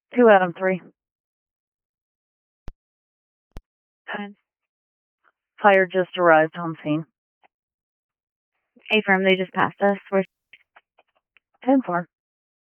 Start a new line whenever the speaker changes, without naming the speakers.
2 Adam 3. Fire just arrived on scene.
Affirm, they just passed us. We're
10-4.